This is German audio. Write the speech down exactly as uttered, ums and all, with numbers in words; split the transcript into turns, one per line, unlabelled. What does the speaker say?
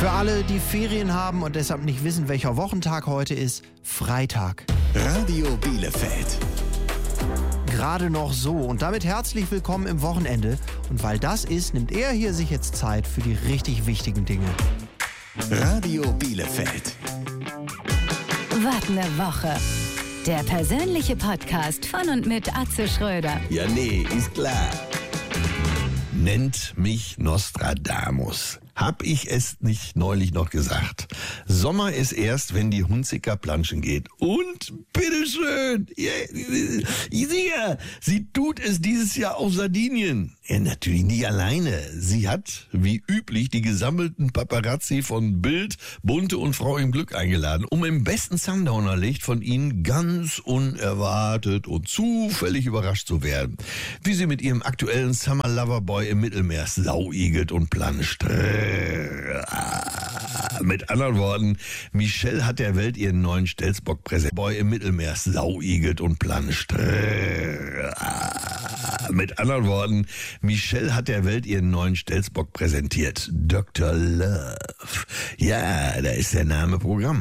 Für alle, die Ferien haben und deshalb nicht wissen, welcher Wochentag heute ist, Freitag.
Radio Bielefeld.
Gerade noch so und damit herzlich willkommen im Wochenende. Und weil das ist, nimmt er hier sich jetzt Zeit für die richtig wichtigen Dinge.
Radio Bielefeld.
Was ne Woche. Der persönliche Podcast von und mit Atze Schröder.
Ja, nee, ist klar. Nennt mich Nostradamus. Hab ich es nicht neulich noch gesagt? Sommer ist erst, wenn die Hunziker planschen geht. Und bitteschön, ja, sicher, sie tut es dieses Jahr auf Sardinien. Ja, natürlich nicht alleine. Sie hat, wie üblich, die gesammelten Paparazzi von Bild, Bunte und Frau im Glück eingeladen, um im besten Sundowner-Licht von ihnen ganz unerwartet und zufällig überrascht zu werden. Wie sie mit ihrem aktuellen Summer Lover Boy im Mittelmeer sauigelt und planscht. Mit anderen Worten, Michelle hat der Welt ihren neuen Stelzbock präsentiert. Boy im Mittelmeer sauigelt und planscht. Mit anderen Worten, Michelle hat der Welt ihren neuen Stelzbock präsentiert. Doktor Love. Ja, da ist der Name Programm.